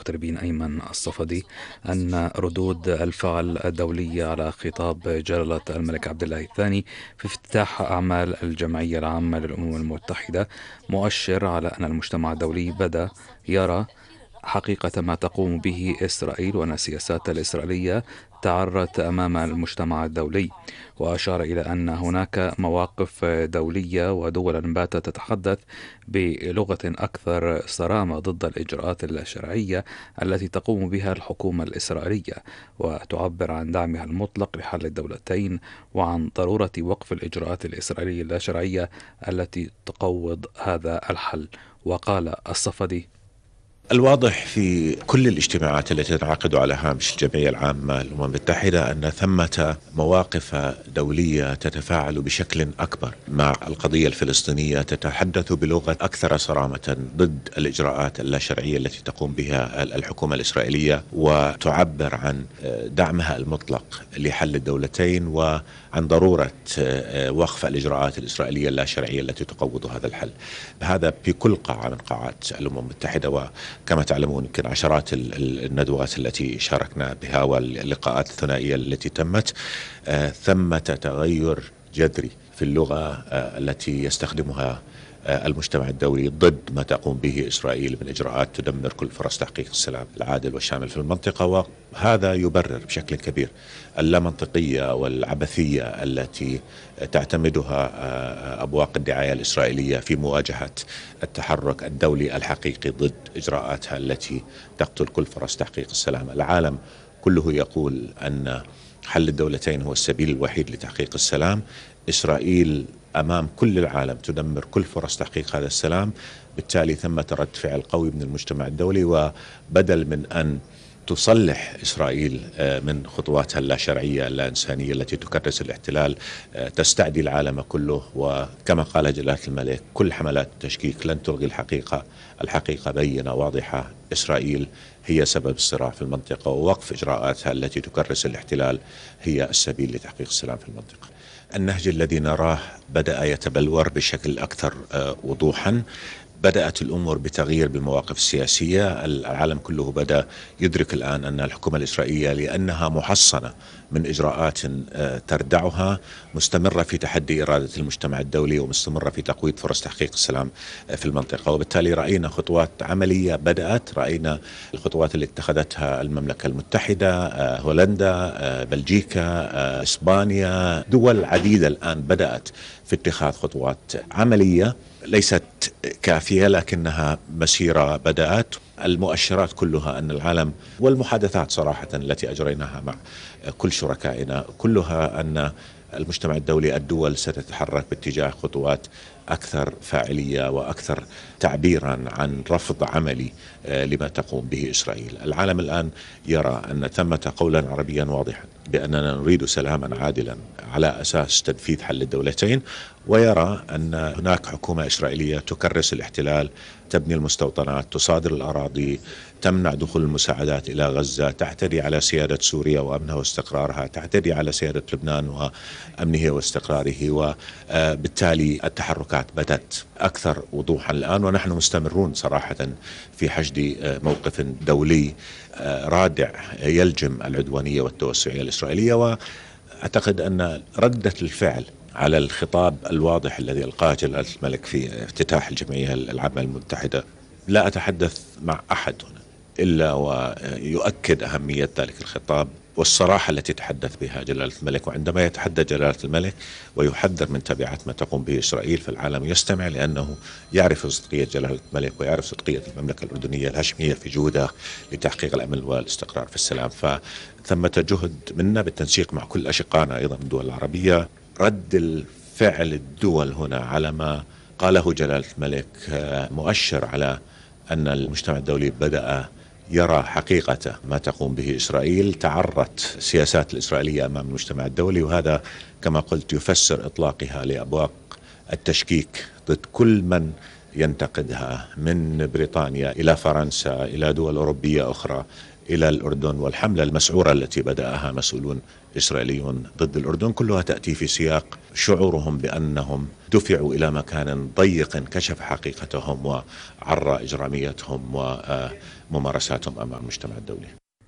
المغتربين أيمن الصفدي أن ردود الفعل الدولية على خطاب جلالة الملك عبد الله الثاني في افتتاح أعمال الجمعية العامة للأمم المتحدة مؤشر على أن المجتمع الدولي بدأ يرى حقيقة ما تقوم به إسرائيل وأن السياسات الإسرائيلية تعرت أمام المجتمع الدولي، وأشار إلى أن هناك مواقف دولية ودولا باتت تتحدث بلغة أكثر صرامة ضد الإجراءات الشرعية التي تقوم بها الحكومة الإسرائيلية، وتعبر عن دعمها المطلق لحل الدولتين وعن ضرورة وقف الإجراءات الإسرائيلية اللاشرعية التي تقوض هذا الحل. وقال الصفدي: الواضح في كل الاجتماعات التي تنعقد على هامش الجمعية العامة للأمم المتحدة أن ثمة مواقف دولية تتفاعل بشكل أكبر مع القضية الفلسطينية، تتحدث بلغة أكثر صرامة ضد الإجراءات اللاشرعية التي تقوم بها الحكومة الإسرائيلية، وتعبر عن دعمها المطلق لحل الدولتين وعن ضرورة وقف الإجراءات الإسرائيلية اللاشرعية التي تقوض هذا الحل. هذا في كل قاعة من قاعات الأمم المتحدة، كما تعلمون يمكن عشرات الندوات التي شاركنا بها واللقاءات الثنائية التي تمت. ثمة تغير جذري في اللغة التي يستخدمها المجتمع الدولي ضد ما تقوم به إسرائيل من إجراءات تدمر كل فرص تحقيق السلام العادل والشامل في المنطقة، وهذا يبرر بشكل كبير اللامنطقية والعبثية التي تعتمدها أبواق الدعاية الإسرائيلية في مواجهة التحرك الدولي الحقيقي ضد إجراءاتها التي تقتل كل فرص تحقيق السلام. العالم كله يقول أن حل الدولتين هو السبيل الوحيد لتحقيق السلام. إسرائيل أمام كل العالم تدمر كل فرص تحقيق هذا السلام، بالتالي ثمة رد فعل قوي من المجتمع الدولي، وبدل من أن تصلح إسرائيل من خطواتها اللاشرعية اللانسانية التي تكرس الاحتلال، تستعدي العالم كله. وكما قال جلالة الملك: كل حملات التشكيك لن تلغي الحقيقة، الحقيقة بينة واضحة، إسرائيل هي سبب الصراع في المنطقة، ووقف إجراءاتها التي تكرس الاحتلال هي السبيل لتحقيق السلام في المنطقة. النهج الذي نراه بدأ يتبلور بشكل أكثر وضوحا. بدأت الأمور بتغيير بالمواقف السياسية. العالم كله بدأ يدرك الآن أن الحكومة الإسرائيلية لأنها محصنة من إجراءات تردعها مستمرة في تحدي إرادة المجتمع الدولي، ومستمرة في تقويض فرص تحقيق السلام في المنطقة. وبالتالي رأينا خطوات عملية بدأت، رأينا الخطوات اللي اتخذتها المملكة المتحدة، هولندا، بلجيكا، إسبانيا، دول عديدة الآن بدأت في اتخاذ خطوات عملية ليست كافية لكنها مسيرة بدأت. المؤشرات كلها أن العالم والمحادثات صراحة التي أجريناها مع كل شركائنا كلها أن المجتمع الدولي، الدول ستتحرك باتجاه خطوات أكثر فاعلية وأكثر تعبيرا عن رفض عملي لما تقوم به إسرائيل. العالم الآن يرى أن ثمة قولا عربيا واضحا بأننا نريد سلاما عادلا على أساس تنفيذ حل الدولتين، ويرى أن هناك حكومة إسرائيلية تكرس الاحتلال، تبني المستوطنات، تصادر الأراضي، تمنع دخول المساعدات إلى غزة، تعتدي على سيادة سوريا وأمنها واستقرارها، تعتدي على سيادة لبنان وأمنه واستقراره. وبالتالي التحركات بدت أكثر وضوحا الآن، ونحن مستمرون صراحة في حشد موقف دولي رادع يلجم العدوانية والتوسعية الإسرائيلية. وأعتقد أن ردة الفعل على الخطاب الواضح الذي ألقاه جلالة الملك في افتتاح الجمعية العامة المتحدة، لا أتحدث مع أحد هنا إلا ويؤكد أهمية ذلك الخطاب والصراحة التي تحدث بها جلالة الملك. وعندما يتحدث جلالة الملك ويحذر من تبعات ما تقوم به إسرائيل، فالعالم يستمع لأنه يعرف صدقية جلالة الملك ويعرف صدقية المملكة الأردنية الهاشمية في جهودها لتحقيق الأمن والاستقرار في السلام. فثمة جهد منا بالتنسيق مع كل أشقائنا أيضا من الدول العربية. رد الفعل الدول هنا على ما قاله جلالة الملك مؤشر على أن المجتمع الدولي بدأ يرى حقيقة ما تقوم به إسرائيل. تعرت السياسات الإسرائيلية أمام المجتمع الدولي، وهذا كما قلت يفسر إطلاقها لأبواق التشكيك ضد كل من ينتقدها، من بريطانيا إلى فرنسا إلى دول أوروبية أخرى إلى الأردن والحملة المسعورة التي بدأها مسؤولون إسرائيليون ضد الأردن كلها تأتي في سياق شعورهم بأنهم دفعوا إلى مكان ضيق كشف حقيقتهم وعرى إجراميتهم وممارساتهم أمام المجتمع الدولي.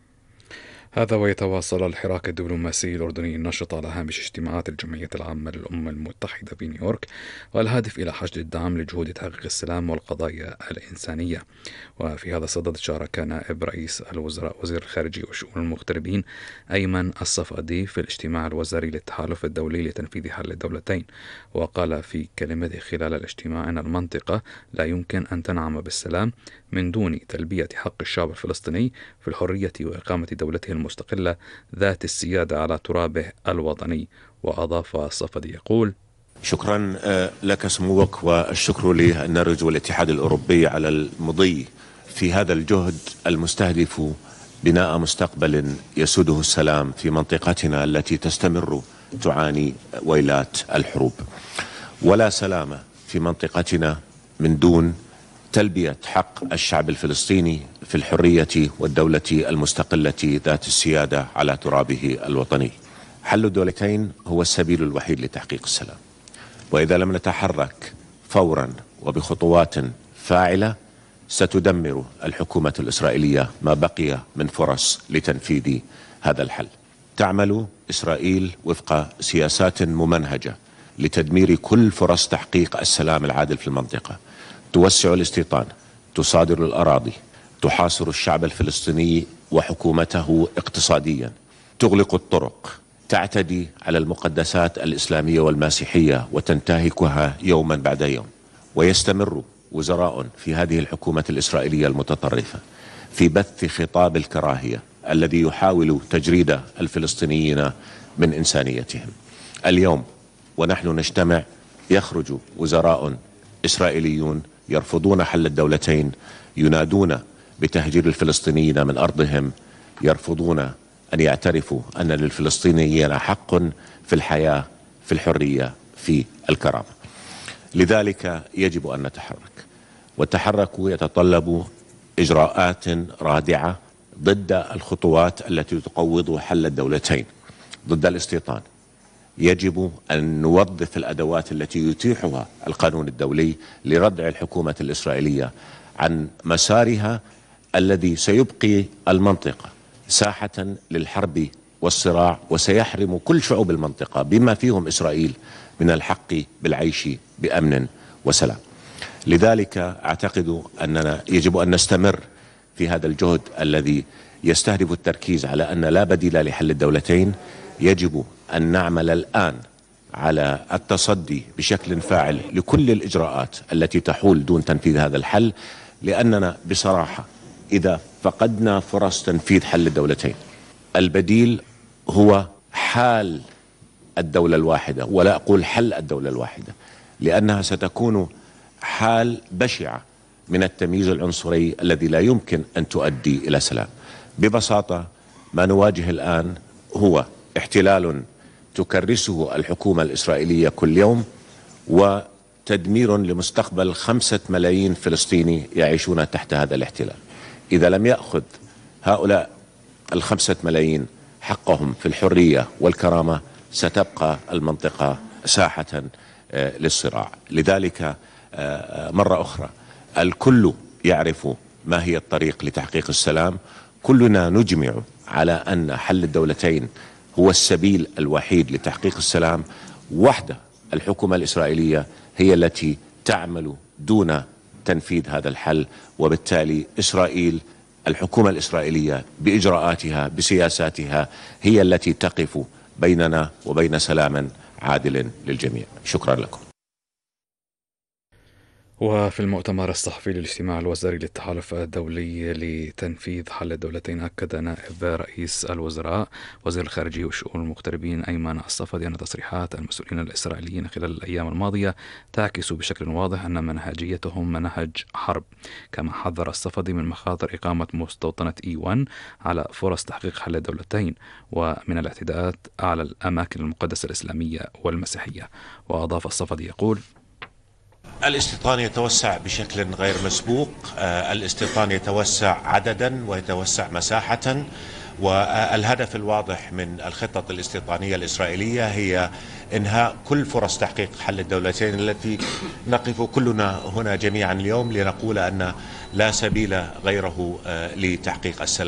هذا ويتواصل الحراك الدبلوماسي الأردني النشط على هامش اجتماعات الجمعية العامة للأمم المتحدة في نيويورك، والهادف إلى حشد الدعم لجهود تحقيق السلام والقضايا الإنسانية. وفي هذا الصدد شارك نائب رئيس الوزراء وزير الخارجية وشؤون المغتربين أيمن الصفدي في الاجتماع الوزاري للتحالف الدولي لتنفيذ حل الدولتين، وقال في كلمته خلال الاجتماع أن المنطقة لا يمكن أن تنعم بالسلام من دون تلبية حق الشعب الفلسطيني في الحرية وإقامة دولته المستقلة ذات السيادة على ترابه الوطني. وأضاف الصفدي يقول: شكرا لك سموك، والشكر للنرويج والاتحاد الأوروبي على المضي في هذا الجهد المستهدف بناء مستقبل يسوده السلام في منطقتنا التي تستمر تعاني ويلات الحروب. ولا سلام في منطقتنا من دون تلبية حق الشعب الفلسطيني في الحرية والدولة المستقلة ذات السيادة على ترابه الوطني. حل الدولتين هو السبيل الوحيد لتحقيق السلام، وإذا لم نتحرك فورا وبخطوات فاعلة ستدمر الحكومة الإسرائيلية ما بقي من فرص لتنفيذ هذا الحل. تعمل إسرائيل وفق سياسات ممنهجة لتدمير كل فرص تحقيق السلام العادل في المنطقة. توسع الاستيطان، تصادر الأراضي، تحاصر الشعب الفلسطيني وحكومته اقتصاديا، تغلق الطرق، تعتدي على المقدسات الإسلامية والمسيحية وتنتهكها يوما بعد يوم. ويستمر وزراء في هذه الحكومة الإسرائيلية المتطرفة في بث خطاب الكراهية الذي يحاول تجريد الفلسطينيين من إنسانيتهم. اليوم ونحن نجتمع يخرج وزراء إسرائيليون يرفضون حل الدولتين، ينادون بتهجير الفلسطينيين من أرضهم، يرفضون أن يعترفوا أن للفلسطينيين حق في الحياة، في الحرية، في الكرامة. لذلك يجب أن نتحرك، والتحرك يتطلب إجراءات رادعة ضد الخطوات التي تقوض حل الدولتين، ضد الاستيطان. يجب أن نوظف الأدوات التي يتيحها القانون الدولي لردع الحكومة الإسرائيلية عن مسارها الذي سيبقي المنطقة ساحة للحرب والصراع، وسيحرم كل شعوب المنطقة بما فيهم إسرائيل من الحق بالعيش بأمن وسلام. لذلك أعتقد أننا يجب أن نستمر في هذا الجهد الذي يستهدف التركيز على أن لا بديل لحل الدولتين. يجب أن نعمل الآن على التصدي بشكل فاعل لكل الإجراءات التي تحول دون تنفيذ هذا الحل، لأننا بصراحة إذا فقدنا فرص تنفيذ حل الدولتين، البديل هو حال الدولة الواحدة، ولا أقول حل الدولة الواحدة، لأنها ستكون حال بشعة من التمييز العنصري الذي لا يمكن أن تؤدي إلى سلام. ببساطة ما نواجه الآن هو احتلال تكرسه الحكومة الإسرائيلية كل يوم، وتدمير لمستقبل 5 ملايين فلسطيني يعيشون تحت هذا الاحتلال. إذا لم يأخذ هؤلاء 5 ملايين حقهم في الحرية والكرامة ستبقى المنطقة ساحة للصراع. لذلك مرة أخرى الكل يعرف ما هي الطريق لتحقيق السلام. كلنا نجمع على أن حل الدولتين هو السبيل الوحيد لتحقيق السلام. وحده الحكومة الإسرائيلية هي التي تعمل دون تنفيذ هذا الحل، وبالتالي إسرائيل، الحكومة الإسرائيلية بإجراءاتها بسياساتها هي التي تقف بيننا وبين سلام عادل للجميع. شكرا لكم. وفي المؤتمر الصحفي للاجتماع الوزاري للتحالف الدولي لتنفيذ حل الدولتين، أكد نائب رئيس الوزراء وزير الخارجية وشؤون المغتربين أيمن الصفدي أن تصريحات المسؤولين الإسرائيليين خلال الأيام الماضية تعكس بشكل واضح أن منهجيتهم منهج حرب. كما حذر الصفدي من مخاطر إقامة مستوطنة E1 على فرص تحقيق حل الدولتين ومن الاعتداءات على الأماكن المقدسة الإسلامية والمسيحية. وأضاف الصفدي يقول: الاستيطان يتوسع بشكل غير مسبوق، الاستيطان يتوسع عددا ويتوسع مساحة، والهدف الواضح من الخطط الاستيطانية الإسرائيلية هي إنهاء كل فرص تحقيق حل الدولتين التي نقف كلنا هنا جميعا اليوم لنقول أن لا سبيل غيره لتحقيق السلام.